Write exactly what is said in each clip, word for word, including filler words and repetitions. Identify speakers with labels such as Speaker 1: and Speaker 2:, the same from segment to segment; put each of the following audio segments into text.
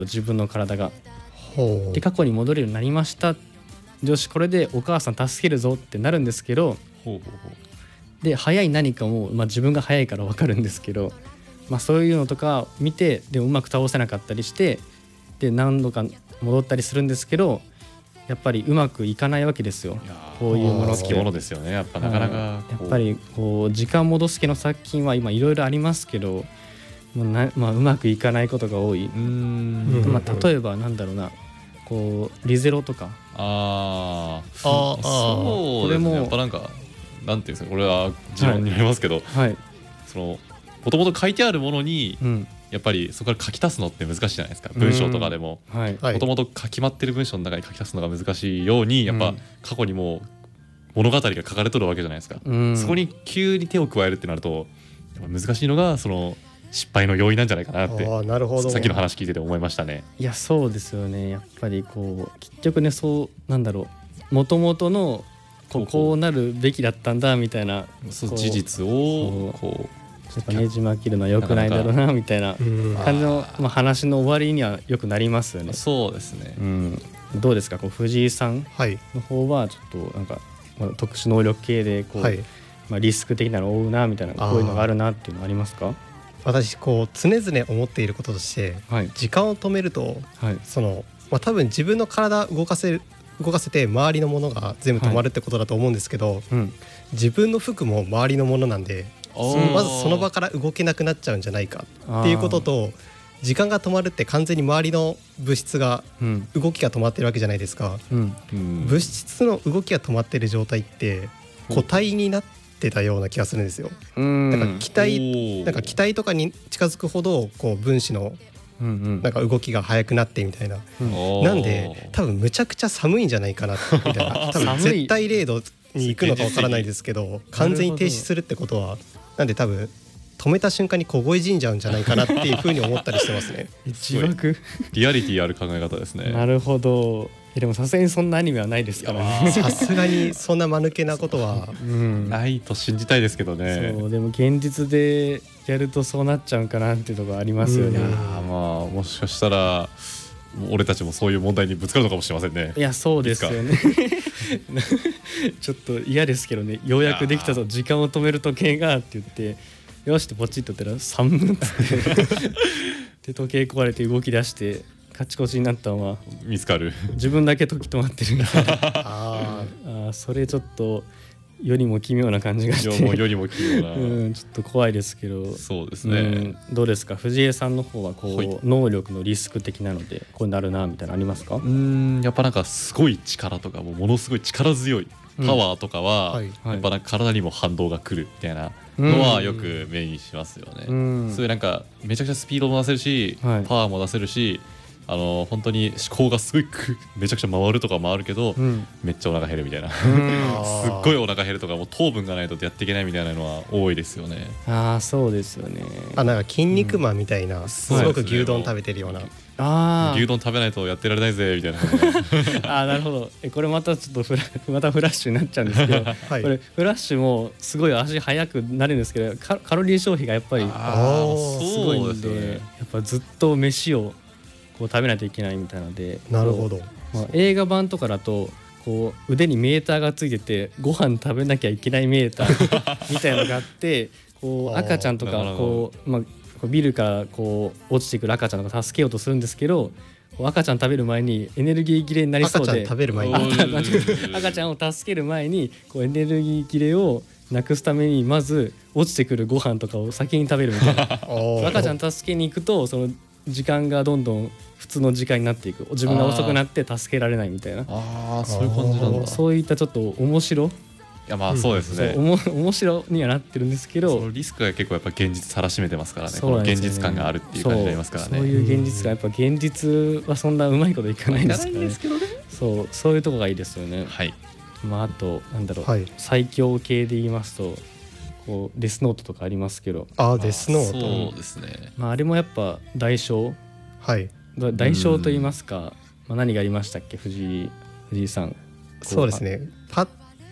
Speaker 1: 自分の体が。
Speaker 2: ほう
Speaker 1: で過去に戻れるようになりました。よしこれでお母さん助けるぞってなるんですけど、
Speaker 3: ほうほうほう。
Speaker 1: で早い何かも、まあ、自分が早いから分かるんですけど、まあ、そういうのとか見てでもうまく倒せなかったりしてで何度か戻ったりするんですけど、やっぱりうまくいかないわけですよ。
Speaker 3: いや
Speaker 1: こういうものって
Speaker 3: 好きものですよね。やっぱなかなか
Speaker 1: やっぱりこう時間戻す系の作品は今いろいろありますけど、もうな、まあ、うまくいかないことが多い。
Speaker 3: うーん、
Speaker 1: まあ、例えばなんだろうな、こうリゼロとか。
Speaker 3: あー
Speaker 2: あー
Speaker 3: そうですね。
Speaker 1: これも
Speaker 3: やっぱなんかなんていうんですか、これは持論になりますけど、
Speaker 1: はい、
Speaker 3: そのもともと書いてあるものに
Speaker 1: うん、
Speaker 3: やっぱりそこから書き足すのって難しいじゃないですか。文章とかでも
Speaker 1: はい、
Speaker 2: はい
Speaker 3: もともと決まってる文章の中に書き足すのが難しいように、やっぱ
Speaker 1: うん
Speaker 3: 過去にもう物語が書かれとるわけじゃないですか。
Speaker 1: うん、
Speaker 3: そこに急に手を加えるってなるとやっぱ難しいのがその失敗の要因なんじゃないかなって
Speaker 2: あーなるほど。
Speaker 3: さっきの話聞いてて思いましたね。
Speaker 1: いやそうですよね。やっぱりこう結局ね、そうなんだろう、もともとのこうこうなるべきだったんだみたいな、こう
Speaker 3: そう事実をこ
Speaker 1: やっぱねじ曲げるのは良くないだろうなみたいな
Speaker 2: うん
Speaker 1: 感じの、まあ、話の終わりにはよくなりますよね
Speaker 3: う。そうですね。
Speaker 1: うん、どうですか、こう藤井さん
Speaker 2: はい
Speaker 1: の方はちょっとなんか、まあ、特殊能力系でこう、
Speaker 2: はい。
Speaker 1: まあ、リスク的なのを負うなみたいな、
Speaker 2: あー
Speaker 1: こういうのがあるなっていうのはありますか？
Speaker 2: 私こう常々思っていることとして
Speaker 1: はい
Speaker 2: 時間を止めると
Speaker 1: はい
Speaker 2: その、まあ、多分自分の体動かせる動かせて周りのものが全部止まるってことだと思うんですけど、
Speaker 1: うん
Speaker 2: 自分の服も周りのものなんでそのまずその場から動けなくなっちゃうんじゃないかっていうことと、時間が止まるって完全に周りの物質が
Speaker 1: うん
Speaker 2: 動きが止まってるわけじゃないですか。
Speaker 1: うん
Speaker 3: うん
Speaker 2: 物質の動きが止まってる状態って固体になってたような気がするんですよ。
Speaker 1: うん
Speaker 2: なんか気体
Speaker 3: おー
Speaker 2: なんか気体とかに近づくほどこう分子の
Speaker 1: うんうん
Speaker 2: なんか動きが速くなってみたいな。
Speaker 1: うん
Speaker 3: おー
Speaker 2: なんで多分むちゃくちゃ寒いんじゃないかなみたいな。多分
Speaker 1: 寒い
Speaker 2: 絶対零度に行くのかわからないですけど完全に停止するってことはなんで多分止めた瞬間に凍え死んじゃうんじゃないかなっていうふうに思ったりしてますね。
Speaker 1: 自爆
Speaker 3: リアリティある考え方ですね。
Speaker 1: なるほど。えでもさすがにそんなアニメはないですからね。
Speaker 2: さすがにそんな間抜けなことは
Speaker 1: うん
Speaker 3: ないと信じたいですけどね。
Speaker 1: そうでも現実でやるとそうなっちゃうんかなっていうところありますよね。
Speaker 2: うん
Speaker 3: あーまあもしかしたら俺たちもそういう問題にぶつかるのかもしれませんね。
Speaker 1: いやそうですよね。ちょっと嫌ですけどね。ようやくできたぞ時間を止める時計がって言ってよしってポチッとやったら寒っつってで時計壊れて動き出してカチコチになったのは
Speaker 3: 見つかる。
Speaker 1: 自分だけ時止まってるみたいな。
Speaker 2: あ
Speaker 1: あーそれちょっと世にも奇妙な感じがし
Speaker 3: いや
Speaker 1: て
Speaker 3: もう世にも奇妙な、
Speaker 1: うん、ちょっと怖いですけど、
Speaker 3: そうですね。
Speaker 1: うん、どうですか藤江さんの方はこう、
Speaker 3: はい
Speaker 1: 能力のリスク的なのでこうなるなみたいなのありますか？
Speaker 3: うーんやっぱなんかすごい力とかもうものすごい力強いパワーとかは、
Speaker 2: はい
Speaker 1: はい
Speaker 3: やっぱなんか体にも反動が来るみたいなのはよく目にしますよね。
Speaker 1: うん
Speaker 3: そういうなんかめちゃくちゃスピードも出せるし、
Speaker 1: はい
Speaker 3: パワーも出せるし、あの本当に思考がすごいくめちゃくちゃ回るとか回るけど、
Speaker 1: うん
Speaker 3: めっちゃお腹減るみたいな、
Speaker 1: うん
Speaker 2: あ
Speaker 3: すっごいお腹減るとかもう糖分がないとやっていけないみたいなのは多いですよね。
Speaker 1: ああそうですよね。
Speaker 2: あなんか筋肉マンみたいなすごく牛丼食べてるような。
Speaker 1: あ
Speaker 3: 牛丼食べないとやってられないぜみたいな
Speaker 1: ああなるほど。えこれまたちょっとフラまたフラッシュになっちゃうんですけど、
Speaker 2: はい
Speaker 1: これフラッシュもすごい足速くなるんですけどカカロリー消費がやっぱり
Speaker 3: あー
Speaker 1: すごいんで
Speaker 3: そうですよね。
Speaker 1: やっぱずっと飯をこう食べないといけないみたいなので、
Speaker 2: なるほど。
Speaker 1: こうまあ、映画版とかだとこう腕にメーターがついててご飯食べなきゃいけないメーターみたいなのがあってこう
Speaker 2: あー
Speaker 1: 赤ちゃんとか
Speaker 3: なるほど
Speaker 1: こう、まあ、こうビルからこう落ちてくる赤ちゃんとか助けようとするんですけどこう赤ちゃん食べる前にエネルギー切れになりそうで
Speaker 2: 赤ちゃん食べる前に
Speaker 3: おー
Speaker 1: 赤赤ちゃんを助ける前にこうエネルギー切れをなくすためにまず落ちてくるご飯とかを先に食べるみたいな
Speaker 2: おー
Speaker 1: 赤ちゃん助けに行くとその時間がどんどん普通の時間になっていく自分が遅くなって助けられないみたいな
Speaker 3: ああそういう感じなんだ。い
Speaker 1: そういったちょっと面白、
Speaker 3: やまあそうですね。
Speaker 1: そうおも面白にはなってるんですけ
Speaker 3: そ
Speaker 1: ど
Speaker 3: のリスクが結構やっぱ現実さらしめてますからね。
Speaker 1: そうなんですよね
Speaker 3: この現実感があるっていう感じになりますからね。
Speaker 1: そうそういう現実がやっぱ現実はそんなうまいこといかないんですからねそうそういうとこがいいですよね。
Speaker 3: はい。
Speaker 1: まああとなんだろう、
Speaker 2: はい。
Speaker 1: 最強系で言いますとこうデスノートとかありますけど、
Speaker 2: あーデスノート。
Speaker 3: そうですね。
Speaker 1: まあ、あれもやっぱ代償
Speaker 2: はい。
Speaker 1: だ代償と言いますか、まあ、何がありましたっけ藤井藤井さん。
Speaker 2: そうですね。パッ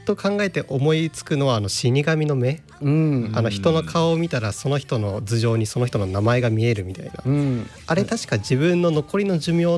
Speaker 2: と考えて思いつくのはあの死神の目、
Speaker 1: うん、
Speaker 2: あの人の顔を見たらその人の頭上にその人の名前が見えるみたいな、
Speaker 1: うん、
Speaker 2: あれ確か自分の残りの寿命